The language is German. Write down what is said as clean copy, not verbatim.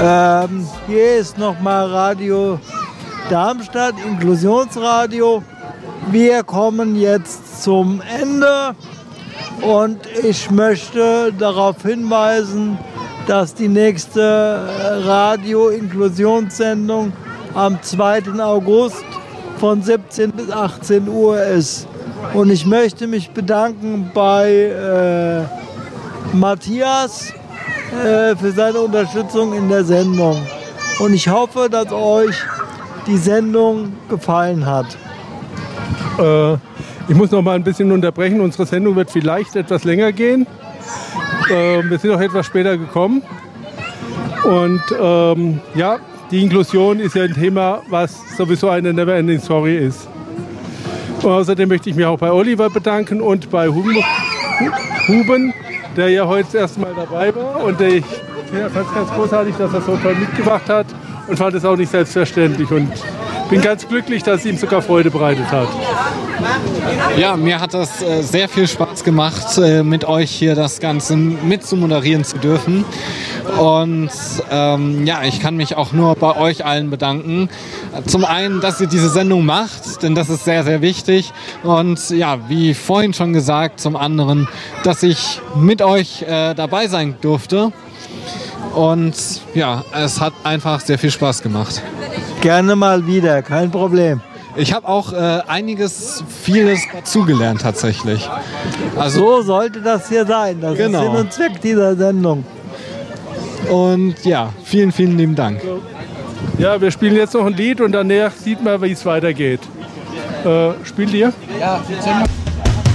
Hier ist nochmal Radio Darmstadt, Inklusionsradio. Wir kommen jetzt zum Ende und ich möchte darauf hinweisen, dass die nächste Radio-Inklusionssendung am 2. August von 17 bis 18 Uhr ist. Und ich möchte mich bedanken bei Matthias für seine Unterstützung in der Sendung. Und ich hoffe, dass euch die Sendung gefallen hat. Ich muss noch mal ein bisschen unterbrechen. Unsere Sendung wird vielleicht etwas länger gehen. Wir sind auch etwas später gekommen. Und ja, die Inklusion ist ja ein Thema, was sowieso eine Never-Ending Story ist. Und außerdem möchte ich mich auch bei Oliver bedanken und bei Huben, der ja heute das erste Mal dabei war. Und ich fand es ganz großartig, dass er so toll mitgemacht hat und fand es auch nicht selbstverständlich. Und bin ganz glücklich, dass es ihm sogar Freude bereitet hat. Ja, mir hat das sehr viel Spaß gemacht, mit euch hier das Ganze mit zu moderieren zu dürfen. Und ja, ich kann mich auch nur bei euch allen bedanken. Zum einen, dass ihr diese Sendung macht, denn das ist sehr, sehr wichtig. Und ja, wie vorhin schon gesagt, zum anderen, dass ich mit euch dabei sein durfte. Und ja, es hat einfach sehr viel Spaß gemacht. Gerne mal wieder, kein Problem. Ich habe auch vieles dazugelernt tatsächlich. Also, so sollte das hier sein. Das ist Sinn und Zweck dieser Sendung. Und ja, vielen, vielen lieben Dank. Ja, wir spielen jetzt noch ein Lied und danach sieht man, wie es weitergeht. Spielt ihr? Ja,